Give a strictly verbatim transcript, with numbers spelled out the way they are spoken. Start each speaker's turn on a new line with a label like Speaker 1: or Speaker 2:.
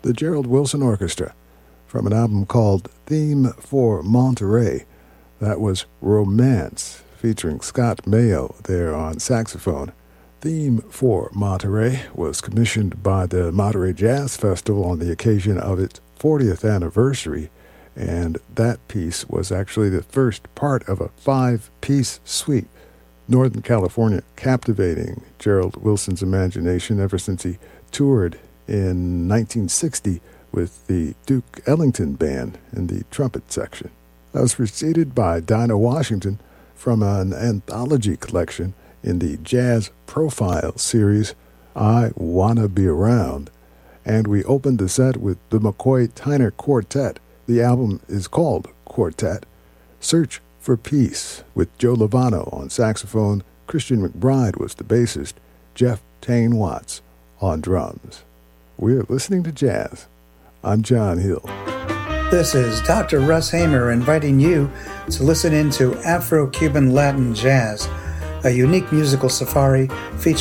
Speaker 1: the Gerald Wilson Orchestra, from an album called Theme for Monterey. That was Romance, featuring Scott Mayo there on saxophone. Theme for Monterey was commissioned by the Monterey Jazz Festival on the occasion of its fortieth anniversary, and that piece was actually the first part of a five-piece suite. Northern California captivating Gerald Wilson's imagination ever since he toured in nineteen sixty with the Duke Ellington Band in the trumpet section. That was preceded by Dinah Washington from an anthology collection in the Jazz Profile series, I Wanna Be Around. And we opened the set with the McCoy Tyner Quartet. The album is called Quartet. Search for Peace, with Joe Lovano on saxophone, Christian McBride was the bassist, Jeff Tane Watts on drums. We're listening to jazz. I'm John Hill.
Speaker 2: This is Doctor Russ Hamer inviting you to listen in to Afro-Cuban Latin Jazz, a unique musical safari featuring